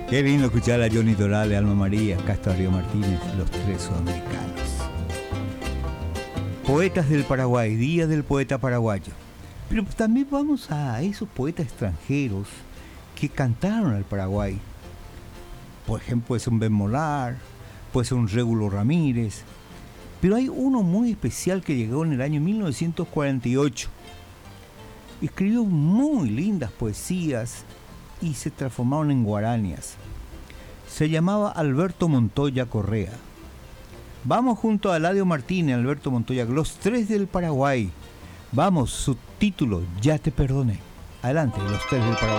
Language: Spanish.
Qué lindo escuchar a Johnny Dorale, Alma María, Castro Río Martínez, los tres sudamericanos. Poetas del Paraguay, Día del Poeta Paraguayo. Pero también vamos a esos poetas extranjeros que cantaron al Paraguay. Por ejemplo, puede ser un Ben Molar, puede ser un Régulo Ramírez. Pero hay uno muy especial que llegó en el año 1948. Escribió muy lindas poesías y se transformaron en guaranías. Se llamaba Alberto Montoya Correa. Vamos junto a Eladio Martínez, Alberto Montoya, los tres del Paraguay. Vamos, su título, Ya te perdoné. Adelante, los tres del Paraguay.